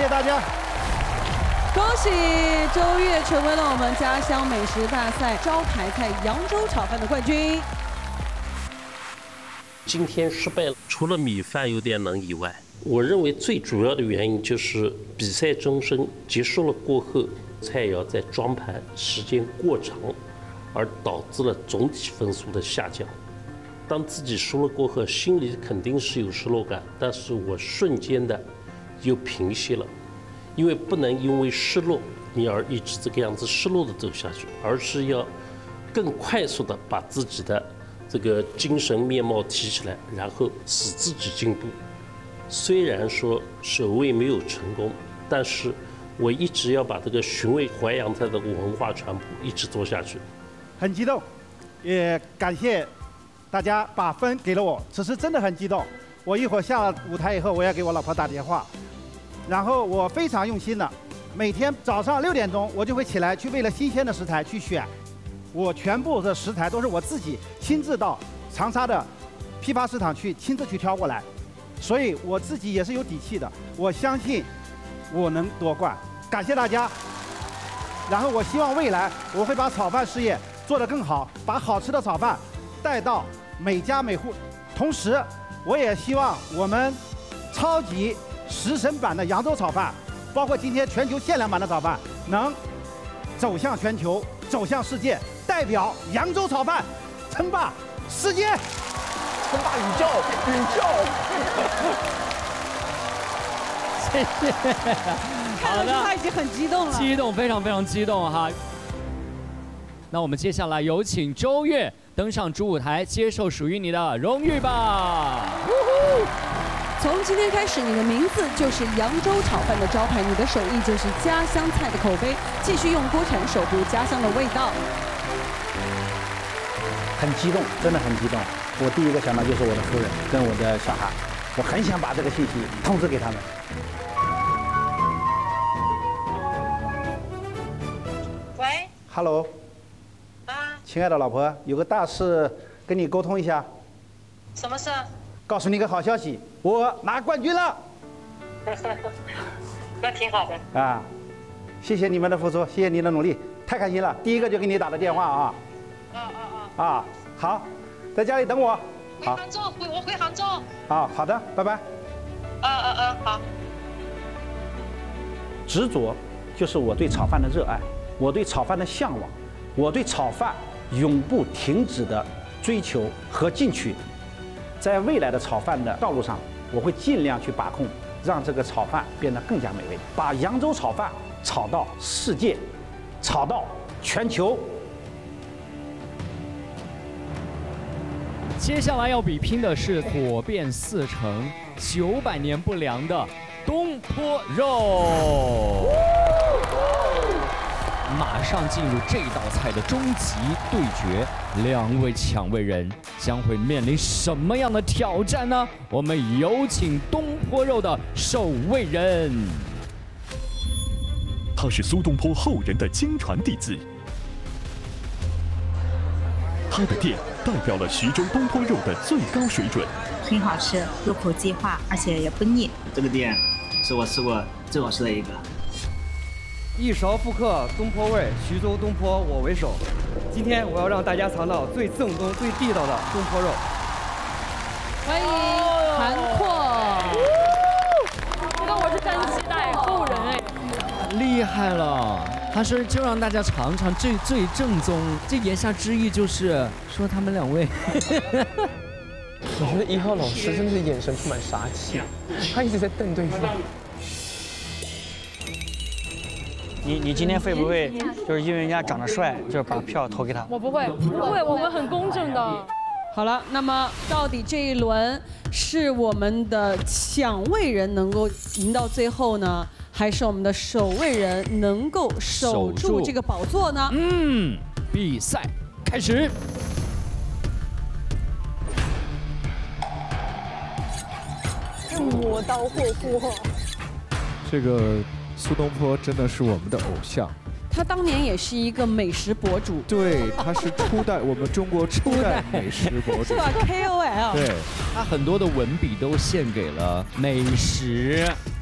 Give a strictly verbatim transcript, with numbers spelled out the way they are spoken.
谢大家。 恭喜周越成为了我们家乡美食大赛招牌菜扬州炒饭的冠军。 今天失败了，除了米饭有点冷以外，我认为最主要的原因就是比赛终身结束了过后，菜肴在装盘时间过长，而导致了总体分数的下降。当自己输了过后，心里肯定是有失落感，但是我瞬间的又平息了，因为不能因为失落你而一直这个样子失落的走下去，而是要更快速的把自己的这个精神面貌提起来，然后使自己进步。虽然说首位没有成功，但是我一直要把这个寻味淮扬菜的文化传播一直做下去。 很激动，也感谢大家把分给了我，此时真的很激动。我一会儿下了舞台以后，我要给我老婆打电话，然后我非常用心的，每天早上六点钟我就会起来去为了新鲜的食材去选，我全部的食材都是我自己亲自到长沙的批发市场去亲自去挑过来，所以我自己也是有底气的，我相信我能夺冠。感谢大家。然后我希望未来我会把炒饭事业做得更好，把好吃的炒饭带到每家每户。同时，我也希望我们超级食神版的扬州炒饭，包括今天全球限量版的炒饭，能走向全球，走向世界，代表扬州炒饭称霸世界， 称霸宇宙，宇宙。 谢谢。 看得出他已经很激动了， 激动，非常非常激动哈。那我们接下来有请周越登上主舞台，接受属于你的荣誉吧。 从今天开始，你的名字就是扬州炒饭的招牌，你的手艺就是家乡菜的口碑，继续用锅铲守护家乡的味道。 很激动，真的很激动。我第一个想到就是我的夫人跟我的小孩，我很想把这个信息通知给他们。 喂 ，Hello， 啊， 亲爱的老婆，有个大事跟你沟通一下。 什么事？ 告诉你个好消息，我拿冠军了。 那挺好的。 啊，谢谢你们的付出，谢谢你的努力，太开心了。第一个就给你打的电话啊。 啊啊啊！ 啊，好，在家里等我。好。 回杭州，回我回杭州。 啊，好的，拜拜。 啊啊啊，好。 执着就是我对炒饭的热爱，我对炒饭的向往，我对炒饭永不停止的追求和进取。在未来的炒饭的道路上，我会尽量去把控，让这个炒饭变得更加美味，把扬州炒饭炒到世界，炒到全球。 接下来要比拼的是火遍四城、九百年不凉的东坡肉。马上进入这道菜的终极对决，两位抢位人将会面临什么样的挑战呢？我们有请东坡肉的守卫人。 他是苏东坡后人的经传弟子，他的店代表了徐州东坡肉的最高水准， 挺好吃，入口即化，而且也不腻。 这个店是我吃过最好吃的一个。 一勺复刻东坡味，徐州东坡我为首。今天我要让大家尝到最正宗、最地道的东坡肉。 欢迎韩阔。 那我是真期待后人哎。 厉害了，他说就让大家尝尝最最正宗，这言下之意就是说他们两位。 我觉得一号老师真的是眼神充满杀气，他一直在瞪对方。 你你今天会不会就是因为人家长得帅，就把票投给他？ 我不会，不会，我们很公正的。 好了，那么到底这一轮是我们的抢位人能够赢到最后呢，还是我们的守卫人能够守住这个宝座呢？ 嗯，比赛开始。 磨刀霍霍。 这个苏东坡真的是我们的偶像。 他当年也是一个美食博主， 对，他是初代我们中国初代美食博主， 是吧 ？K O L。 对，他很多的文笔都献给了美食。